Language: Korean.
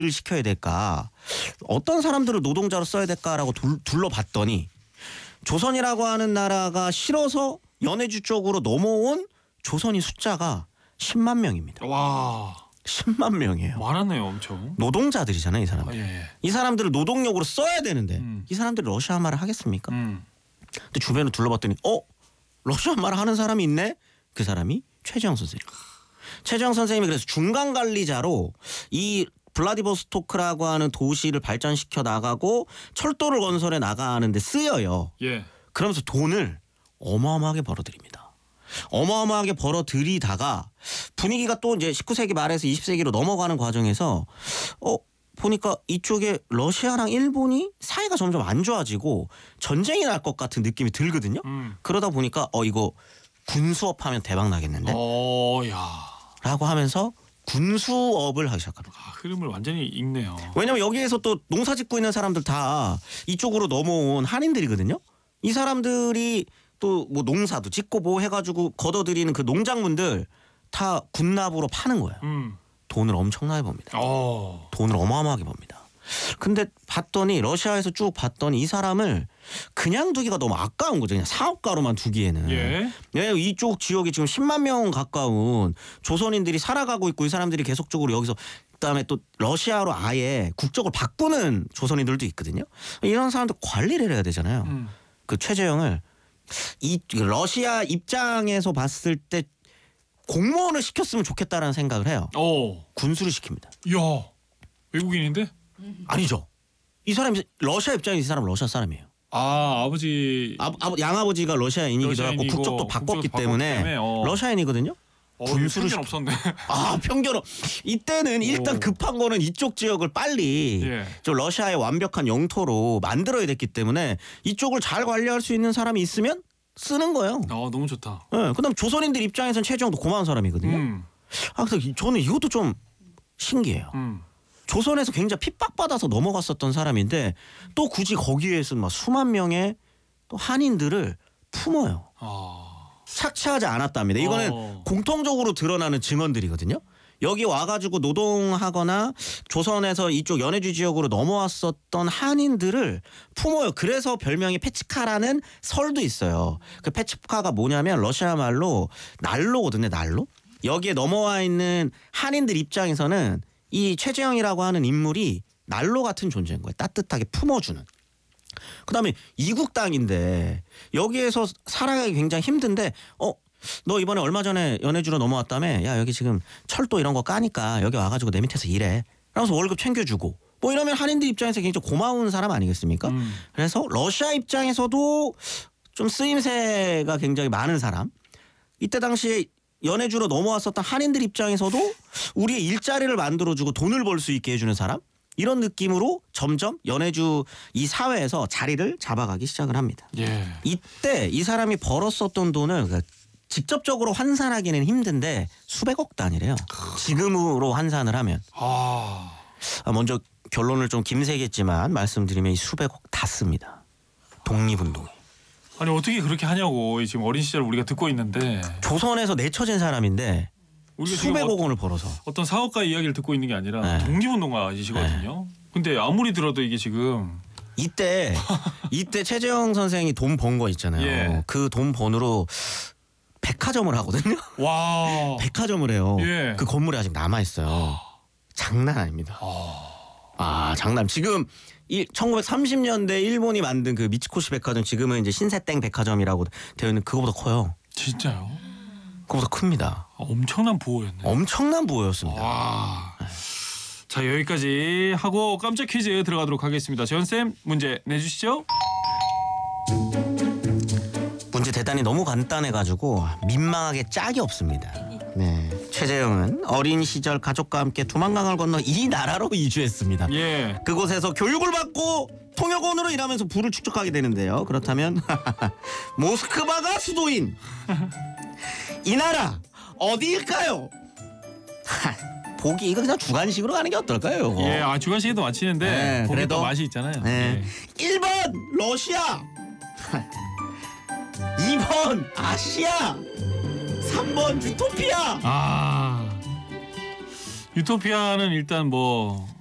시켜야 될까? 어떤 사람들을 노동자로 써야 될까라고 둘러봤더니 조선이라고 하는 나라가 싫어서 연해주 쪽으로 넘어온 조선인 숫자가 10만 명입니다. 와. 10만 명이에요. 많았네요, 엄청. 노동자들이잖아요, 이 사람들. 예. 이 사람들을 노동력으로 써야 되는데 이 사람들이 러시아 말을 하겠습니까? 근데 주변을 둘러봤더니 러시아 말을 하는 사람이 있네? 그 사람이 최재형 선생님. 최재형 선생님이 그래서 중간 관리자로 이 블라디보스토크라고 하는 도시를 발전시켜 나가고 철도를 건설해 나가는데 쓰여요. 예. 그러면서 돈을 어마어마하게 벌어들입니다. 어마어마하게 벌어들이다가 분위기가 또 이제 19세기 말에서 20세기로 넘어가는 과정에서 보니까 이쪽에 러시아랑 일본이 사이가 점점 안 좋아지고 전쟁이 날 것 같은 느낌이 들거든요. 그러다 보니까 이거 군수업하면 대박 나겠는데? 야. 라고 하면서 군수업을 하기 시작합니다. 흐름을 완전히 읽네요. 왜냐면 여기에서 또 농사 짓고 있는 사람들 다 이쪽으로 넘어온 한인들이거든요. 이 사람들이 또 뭐 농사도 짓고 뭐 해가지고 걷어들이는 그 농작물들 다 군납으로 파는 거예요. 돈을 엄청나게 법니다. 돈을 어마어마하게 법니다. 근데 봤더니 러시아에서 쭉 봤더니 이 사람을 그냥 두기가 너무 아까운 거죠. 그냥 사업가로만 두기에는. 예. 네, 이쪽 지역이 지금 10만 명 가까운 조선인들이 살아가고 있고 이 사람들이 계속적으로 여기서 그다음에 또 러시아로 아예 국적을 바꾸는 조선인들도 있거든요. 이런 사람들 관리를 해야 되잖아요. 그 최재형을 이 러시아 입장에서 봤을 때 공무원을 시켰으면 좋겠다라는 생각을 해요. 군수를 시킵니다. 이야. 외국인인데? 아니죠. 이 사람이 러시아 입장에서 이 사람은 러시아 사람이에요. 아버지 양아버지가 러시아인이기도 하고 국적도 바꿨기 때문에 러시아인이거든요. 군수를 편견 없었네. 편견. 이때는 일단 급한 거는 이쪽 지역을 빨리 좀 러시아의 완벽한 영토로 만들어야 됐기 때문에 이쪽을 잘 관리할 수 있는 사람이 있으면 쓰는 거예요. 너무 좋다. 네, 그다음 조선인들 입장에서는 최재형도 고마운 사람이거든요. 그래서 저는 이것도 좀 신기해요. 조선에서 굉장히 핍박받아서 넘어갔었던 사람인데 또 굳이 거기에서 막 수만 명의 또 한인들을 품어요. 착취하지 않았답니다. 이거는 공통적으로 드러나는 증언들이거든요. 여기 와가지고 노동하거나 조선에서 이쪽 연해주 지역으로 넘어왔었던 한인들을 품어요. 그래서 별명이 페치카라는 설도 있어요. 그 페치카가 뭐냐면 러시아 말로 난로거든요. 난로. 여기에 넘어와 있는 한인들 입장에서는 이 최재형이라고 하는 인물이 난로 같은 존재인 거예요. 따뜻하게 품어주는. 그다음에 이국 땅인데 여기에서 살아가기 굉장히 힘든데 너 이번에 얼마 전에 연해주로 넘어왔다며? 야 여기 지금 철도 이런 거 까니까 여기 와가지고 내 밑에서 일해. 그래서 월급 챙겨주고 뭐 이러면 한인들 입장에서 굉장히 고마운 사람 아니겠습니까? 그래서 러시아 입장에서도 좀 쓰임새가 굉장히 많은 사람. 이때 당시에 연해주로 넘어왔었던 한인들 입장에서도 우리의 일자리를 만들어주고 돈을 벌 수 있게 해주는 사람. 이런 느낌으로 점점 연해주 이 사회에서 자리를 잡아가기 시작을 합니다. 이때 이 사람이 벌었었던 돈을 직접적으로 환산하기는 힘든데 수백억 단위래요. 지금으로 환산을 하면. 먼저 결론을 좀 김새겠지만 말씀드리면 이 수백억 다 씁니다. 독립운동에. 아니 어떻게 그렇게 하냐고. 지금 어린 시절 우리가 듣고 있는데. 조선에서 내쳐진 사람인데 수백억 원을 벌어서. 어떤 사업가 이야기를 듣고 있는 게 아니라 독립운동가이시거든요. 근데 아무리 들어도 이게 지금. 이때 최재형 선생이 돈 번 거 있잖아요. 그 돈 번으로 백화점을 하거든요. 와. 백화점을 해요. 그 건물이 아직 남아있어요. 장난 아닙니다. 장난. 지금 1930년대 일본이 만든 그 미츠코시 백화점 지금은 이제 신세땡 백화점이라고 되어 있는 그거보다 커요. 진짜요? 그거보다 큽니다. 엄청난 부호였네. 엄청난 부호였습니다. 자 여기까지 하고 깜짝 퀴즈 들어가도록 하겠습니다. 재현쌤 문제 내주시죠. 문제 대단히 너무 간단해가지고 민망하게 짝이 없습니다. 네, 최재형은 어린 시절 가족과 함께 두만강을 건너 이 나라로 이주했습니다. 그곳에서 교육을 받고 통역원으로 일하면서 부를 축적하게 되는데요. 그렇다면 모스크바가 수도인 이 나라 어디일까요? 보기 이거 그냥 주관식으로 가는 게 어떨까요? 주관식에도 맞히는데 보기 또 맛이 있잖아요. 1번 러시아 2번 아시아 3번 유토피아. 유토피아는 일단 뭐